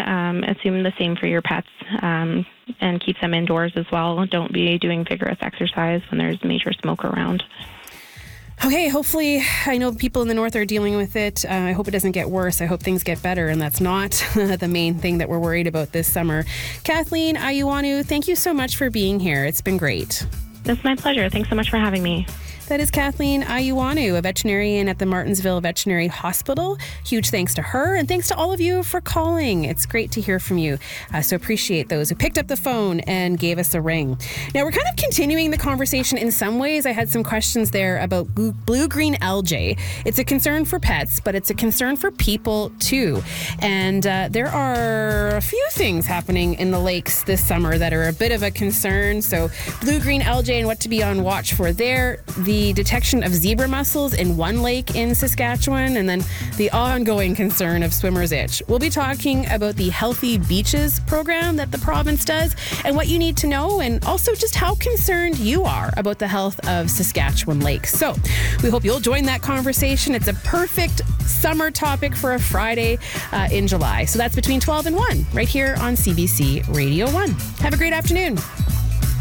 assume the same for your pets, and keep them indoors as well. Don't be doing vigorous exercise when there's major smoke around. Okay, hopefully, I know people in the north are dealing with it. I hope it doesn't get worse. I hope things get better, and that's not the main thing that we're worried about this summer. Kathleen Ayuanu, thank you so much for being here. It's been great. It's my pleasure. Thanks so much for having me. That is Kathleen Ayuanu, a veterinarian at the Martensville Veterinary Hospital. Huge thanks to her, and thanks to all of you for calling. It's great to hear from you. So appreciate those who picked up the phone and gave us a ring. Now, we're kind of continuing the conversation in some ways. I had some questions there about blue-green algae. It's a concern for pets, but it's a concern for people too. And there are a few things happening in the lakes this summer that are a bit of a concern. So blue-green algae and what to be on watch for there. The detection of zebra mussels in one lake in Saskatchewan, and then the ongoing concern of swimmer's itch. We'll be talking about the Healthy Beaches program that the province does and what you need to know, and also just how concerned you are about the health of Saskatchewan lakes. So we hope you'll join that conversation. It's a perfect summer topic for a Friday in July. So that's between 12 and 1 right here on CBC Radio 1. Have a great afternoon.